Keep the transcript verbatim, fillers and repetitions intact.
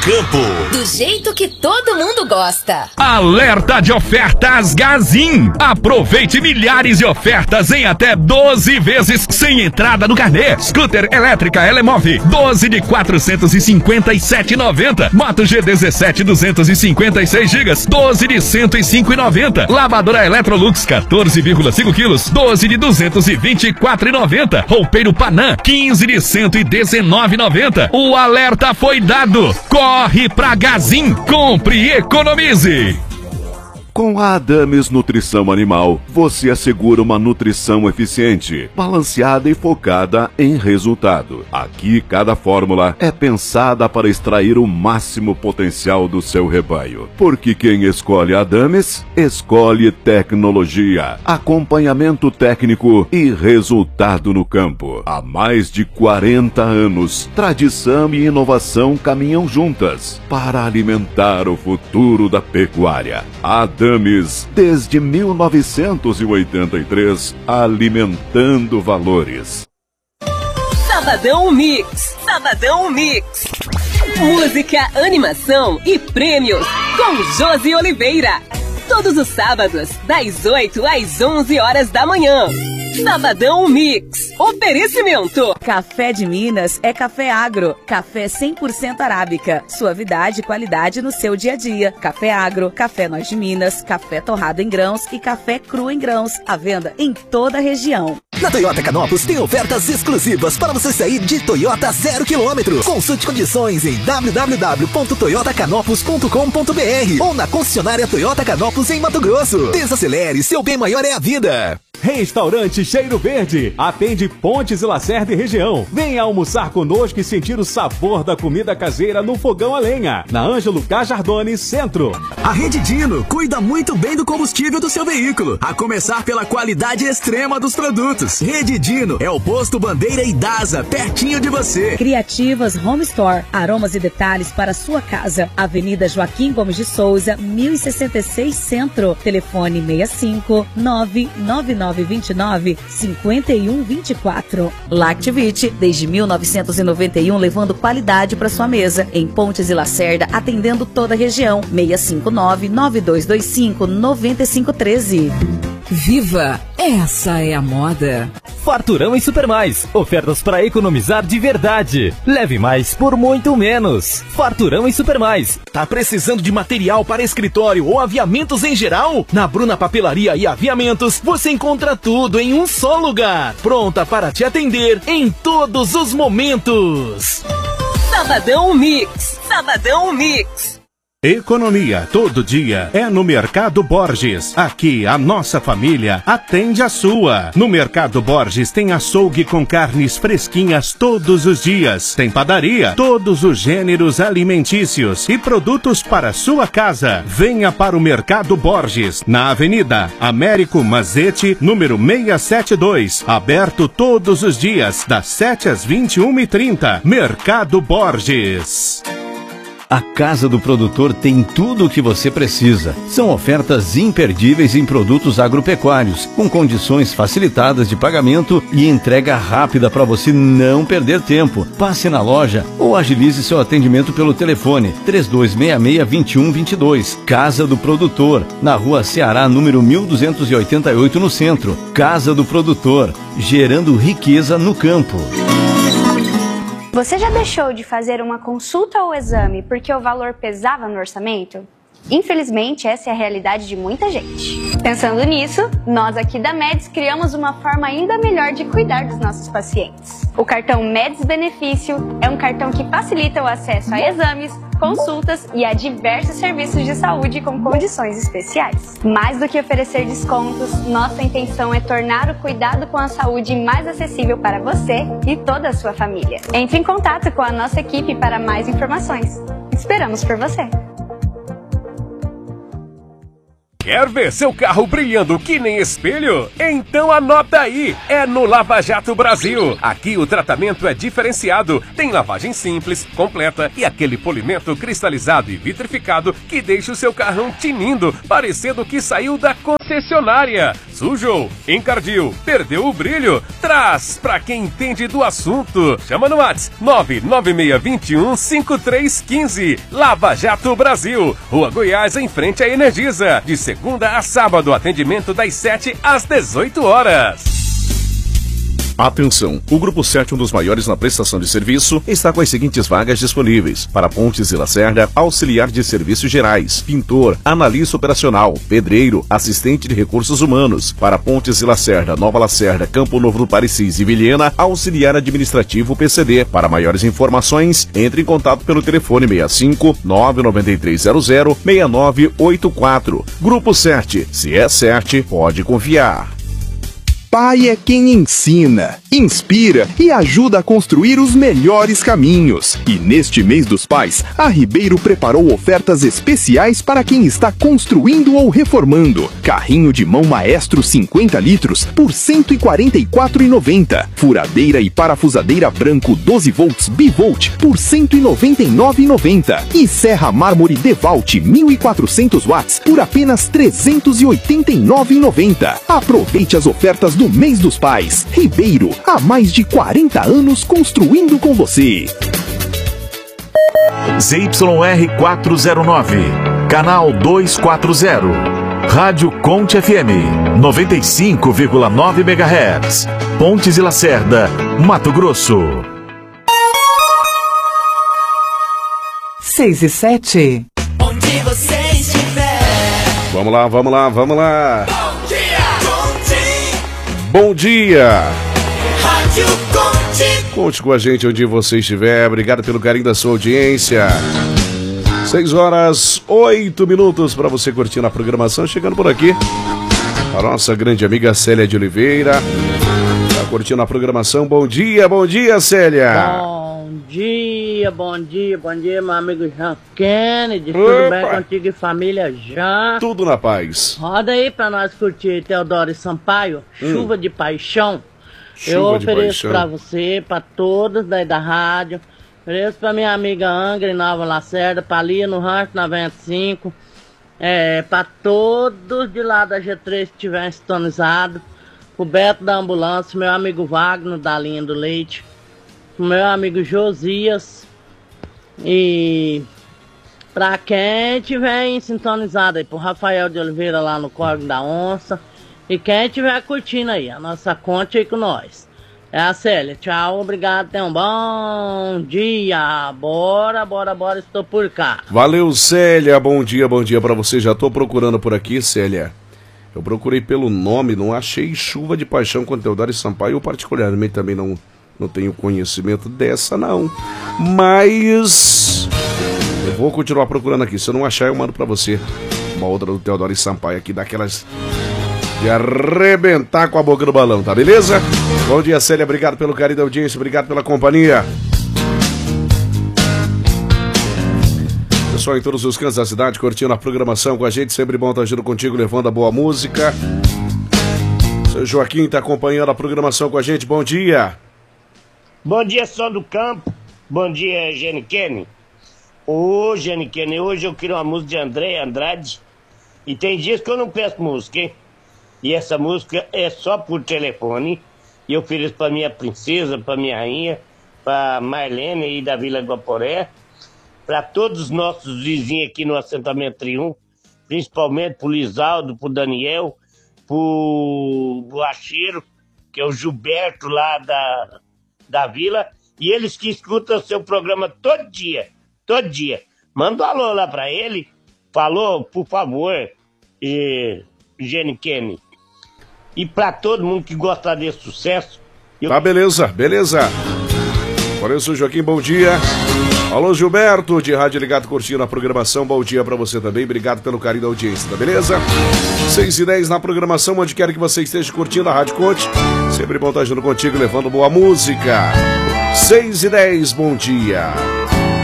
campo. Do jeito que todo mundo gosta. Alerta de ofertas Gazin. Aproveite milhares de ofertas em até doze vezes sem entrada no carnê. Scooter elétrica Elemove, doze de quatrocentos e cinquenta e sete reais e noventa centavos. Moto G dezessete duzentos e cinquenta e seis gigas, doze de cento e cinco reais e noventa centavos. Lavadora Electrolux, quatorze vírgula cinco quilos, doze de duzentos e vinte e quatro reais e noventa centavos. Roupeiro Panam, quinze de cento e dezenove reais e noventa centavos. O alerta foi dado. Corre pra Gazin, compre e economize. Com a Adames Nutrição Animal, você assegura uma nutrição eficiente, balanceada e focada em resultado. Aqui, cada fórmula é pensada para extrair o máximo potencial do seu rebanho. Porque quem escolhe a Adames, escolhe tecnologia, acompanhamento técnico e resultado no campo. Há mais de quarenta anos, tradição e inovação caminham juntas para alimentar o futuro da pecuária. A Adames, desde mil novecentos e oitenta e três, alimentando valores. Sabadão Mix, Sabadão Mix. Música, animação e prêmios com Josi Oliveira. Todos os sábados, das oito às onze horas da manhã. Sabadão Mix. Oferecimento. Café de Minas é café agro. Café cem por cento arábica. Suavidade e qualidade no seu dia a dia. Café agro, café nós de Minas, café torrado em grãos e café cru em grãos. À venda em toda a região. Na Toyota Canopus tem ofertas exclusivas para você sair de Toyota zero quilômetros. Consulte condições em w w w ponto toyota canopus ponto com ponto b r ou na concessionária Toyota Canopus em Mato Grosso. Desacelere, seu bem maior é a vida. Restaurante Cheiro Verde. Atende Pontes e Lacerda e região. Venha almoçar conosco e sentir o sabor da comida caseira no fogão a lenha. Na Ângelo Cajardone, Centro. A Rede Dino cuida muito bem do combustível do seu veículo, a começar pela qualidade extrema dos produtos. Rede Dino é o posto Bandeira e Dasa, pertinho de você. Criativas Home Store. Aromas e detalhes para a sua casa. Avenida Joaquim Gomes de Souza, mil e sessenta e seis, Centro. Telefone seis cinco nove nove nove dois nove cinco um dois quatro. Lactivite, desde mil novecentos e noventa e um, levando qualidade para sua mesa. Em Pontes e Lacerda, atendendo toda a região. seis cinco nove nove dois dois cinco nove cinco um três. Viva! Essa é a moda. Farturão e Supermais. Ofertas para economizar de verdade. Leve mais por muito menos. Farturão e Supermais. Tá precisando de material para escritório ou aviamentos em geral? Na Bruna Papelaria e Aviamentos você encontra tudo em um só lugar. Pronta para te atender em todos os momentos. Sabadão Mix. Sabadão Mix. Economia todo dia é no Mercado Borges. Aqui a nossa família atende a sua. No Mercado Borges tem açougue com carnes fresquinhas todos os dias. Tem padaria, todos os gêneros alimentícios e produtos para sua casa. Venha para o Mercado Borges, na Avenida Américo Mazete, número seiscentos e setenta e dois. Aberto todos os dias, das sete às vinte e uma e trinta. Mercado Borges. A Casa do Produtor tem tudo o que você precisa. São ofertas imperdíveis em produtos agropecuários, com condições facilitadas de pagamento e entrega rápida para você não perder tempo. Passe na loja ou agilize seu atendimento pelo telefone três dois seis seis, dois um dois dois. Casa do Produtor, na Rua Ceará, número mil duzentos e oitenta e oito, no centro. Casa do Produtor, gerando riqueza no campo. Você já deixou de fazer uma consulta ou exame porque o valor pesava no orçamento? Infelizmente, essa é a realidade de muita gente. Pensando nisso, nós aqui da Meds criamos uma forma ainda melhor de cuidar dos nossos pacientes. O cartão Meds Benefício é um cartão que facilita o acesso a exames, consultas e a diversos serviços de saúde com condições especiais. Mais do que oferecer descontos, nossa intenção é tornar o cuidado com a saúde mais acessível para você e toda a sua família. Entre em contato com a nossa equipe para mais informações. Esperamos por você! Quer ver seu carro brilhando que nem espelho? Então anota aí, é no Lava Jato Brasil. Aqui o tratamento é diferenciado, tem lavagem simples, completa e aquele polimento cristalizado e vitrificado que deixa o seu carrão tinindo, parecendo que saiu da concessionária. Sujou, encardiu, perdeu o brilho? Traz pra quem entende do assunto. Chama no WhatsApp nove nove seis dois um cinco três um cinco. Lava Jato Brasil, Rua Goiás, em frente à Energisa. De segunda a sábado, atendimento das sete às dezoito horas. Atenção! O Grupo sete, um dos maiores na prestação de serviço, está com as seguintes vagas disponíveis. Para Pontes e Lacerda, auxiliar de serviços gerais, pintor, analista operacional, pedreiro, assistente de recursos humanos. Para Pontes e Lacerda, Nova Lacerda, Campo Novo do Parecis e Vilhena, auxiliar administrativo P C D. Para maiores informações, entre em contato pelo telefone seis cinco nove nove três zero zero seis nove oito quatro. Grupo sete, se é sete, pode confiar. Pai é quem ensina, inspira e ajuda a construir os melhores caminhos. E neste mês dos pais, a Ribeiro preparou ofertas especiais para quem está construindo ou reformando. Carrinho de mão Maestro cinquenta litros por cento e quarenta e quatro reais e noventa centavos. Furadeira e parafusadeira branco doze volts Bivolt por cento e noventa e nove reais e noventa centavos. E serra mármore Devalt mil e quatrocentos watts por apenas trezentos e oitenta e nove reais e noventa centavos. Aproveite as ofertas do mês dos pais. Ribeiro, há mais de quarenta anos construindo com você. Z Y R quatrocentos e nove, canal duzentos e quarenta, Rádio Conte F M, noventa e cinco vírgula nove megahertz, Pontes e Lacerda, Mato Grosso. seis e sete. Onde você estiver. Vamos lá, vamos lá, vamos lá. Bom dia, Conte. Bom dia. Rádio Conte. Conte com a gente onde você estiver. Obrigado pelo carinho da sua audiência. seis horas, oito minutos para você curtir a programação. Chegando por aqui, a nossa grande amiga Célia de Oliveira. Tá curtindo a programação. Bom dia, bom dia, Célia. Bom dia, bom dia, bom dia, meu amigo Jean Kennedy. Opa. Tudo bem contigo e família já? Tudo na paz. Roda aí pra nós curtir Teodoro e Sampaio, Hum. Chuva de Paixão. Chuva Eu de ofereço Paixão. pra você, pra todos daí da rádio. Ofereço pra minha amiga Angra em Nova Lacerda, pra Lia no Rancho noventa e cinco. É, pra todos de lá da G três que estiverem sintonizados. Pro Beto da Ambulância, meu amigo Wagner da Linha do Leite. Pro meu amigo Josias. E pra quem estiver sintonizado aí, pro Rafael de Oliveira lá no Córrego da Onça. E quem estiver curtindo aí, a nossa conta aí com nós. É a Célia. Tchau, obrigado, tenha um bom dia. Bora, bora, bora, estou por cá. Valeu, Célia. Bom dia, bom dia pra você. Já tô procurando por aqui, Célia. Eu procurei pelo nome, não achei Chuva de Paixão com Teodoro e Sampaio. Eu particularmente também não, não tenho conhecimento dessa, não. Mas eu vou continuar procurando aqui. Se eu não achar, eu mando pra você uma outra do Teodoro e Sampaio aqui, daquelas de arrebentar com a boca do balão, tá beleza? Bom dia, Célia. Obrigado pelo carinho da audiência, obrigado pela companhia. Pessoal em todos os cantos da cidade curtindo a programação com a gente, sempre bom estar junto contigo, levando a boa música. Seu Joaquim está acompanhando a programação com a gente, bom dia. Bom dia, Som do Campo. Bom dia, Jenny Kenny. Ô, Jenny Kenny, hoje eu queria uma música de André Andrade. E tem dias que eu não peço música, hein? E essa música é só por telefone. E eu ofereço pra minha princesa, pra minha rainha, pra Marlene aí da Vila Guaporé, pra todos os nossos vizinhos aqui no assentamento Triunfo, principalmente pro Lisaldo, pro Daniel, pro Boacheiro, que é o Gilberto lá da, da Vila, e eles que escutam o seu programa todo dia, todo dia. Manda um alô lá pra ele. Falou, por favor, e, Jenny Kenny. E pra todo mundo que gosta desse sucesso. Eu... Tá, beleza, beleza. Valeu, seu Joaquim, bom dia. Alô, Gilberto, de Rádio Ligado, curtindo a programação. Bom dia pra você também, obrigado pelo carinho da audiência, tá beleza? seis e dez na programação, onde quer que você esteja curtindo a Rádio Conte. Sempre bom estar junto contigo, levando boa música. seis e dez, bom dia.